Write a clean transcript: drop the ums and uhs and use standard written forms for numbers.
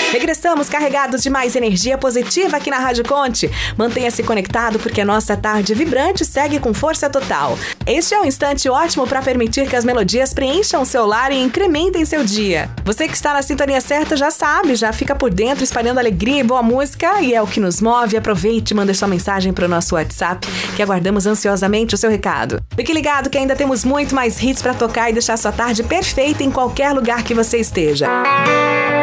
Regressamos carregados de mais energia positiva aqui na Rádio Conte. Mantenha-se conectado porque a nossa tarde vibrante segue com força total. Este é um instante ótimo para permitir que as melodias preencham seu lar e incrementem seu dia. Você que está na sintonia certa já sabe, já fica por dentro espalhando alegria e boa música e é o que nos move. Aproveite e manda sua mensagem para o nosso WhatsApp que aguardamos ansiosamente o seu recado. Fique ligado que ainda temos muito mais hits para tocar e deixar sua tarde perfeita em qualquer lugar que você esteja.